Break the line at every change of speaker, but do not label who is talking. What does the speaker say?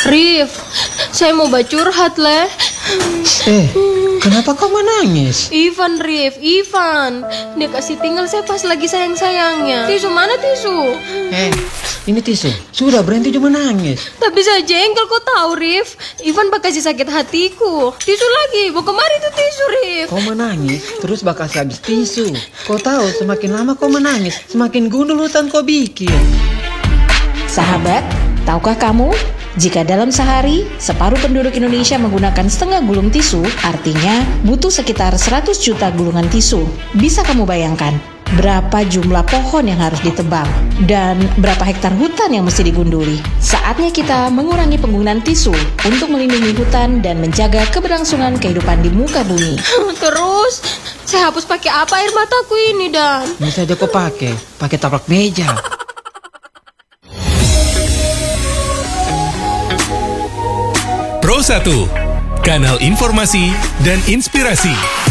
Rif, saya mau curhat, Le.
Kenapa kau menangis?
Ivan, Rif, Ivan. Dia kasih tinggal saya pas lagi sayang-sayangnya. Tisu mana tisu?
Ini tisu. Sudah berhenti cuma nangis.
Tapi saya jengkel, kau tahu, Rif. Ivan bakal sakit hatiku. Tisu lagi, mau kemari tuh tisu, Rif.
Kau menangis, terus bakal habis tisu. Kau tahu, semakin lama kau menangis, semakin gundul hutan kau bikin.
Sahabat, tahukah kamu? Jika dalam sehari, separuh penduduk Indonesia menggunakan setengah gulung tisu, artinya butuh sekitar 100 juta gulungan tisu. Bisa kamu bayangkan berapa jumlah pohon yang harus ditebang dan berapa hektar hutan yang mesti digunduli? Saatnya kita mengurangi penggunaan tisu untuk melindungi hutan dan menjaga keberlangsungan kehidupan di muka bumi.
Terus, saya hapus pakai apa air mataku ini, Dan?
Ini saja kau pakai taplak meja.
Pro 1, kanal informasi dan inspirasi.